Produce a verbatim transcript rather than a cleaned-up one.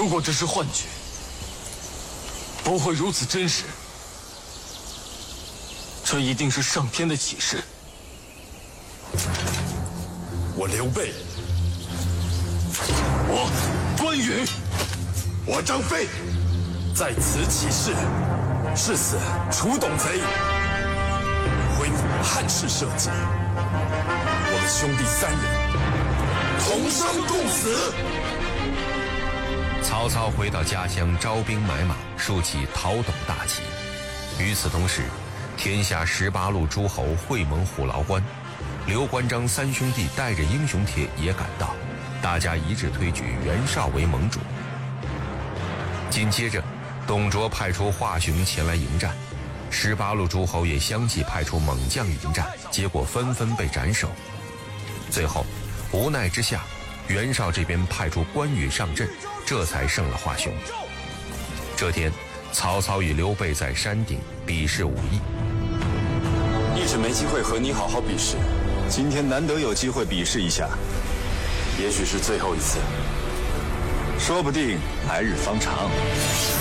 如果只是幻觉，不会如此真实。这一定是上天的启示。 我刘备， 我关羽， 我张飞，在此起誓，誓死除董贼，恢复汉室社稷。我们兄弟三人，同生共死。 曹操回到家乡，招兵买马，竖起讨董大旗。与此同时，天下十八路诸侯会盟虎牢关，刘关张三兄弟带着英雄帖也赶到，大家一致推举袁绍为盟主。紧接着，董卓派出华雄前来迎战，十八路诸侯也相继派出猛将迎战，结果纷纷被斩首。最后，无奈之下，袁绍这边派出关羽上阵，这才胜了华雄。这天，曹操与刘备在山顶比试武艺。 一直没机会和你好好比试，今天难得有机会比试一下，也许是最后一次，说不定来日方长。